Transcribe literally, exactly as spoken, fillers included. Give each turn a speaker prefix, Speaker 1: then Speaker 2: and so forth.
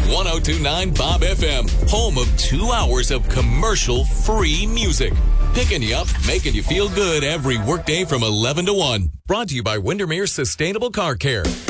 Speaker 1: one oh two point nine Bob F M, home of two hours of commercial-free music. Picking you up, making you feel good every workday from eleven to one. Brought to you by Windermere Sustainable Car Care.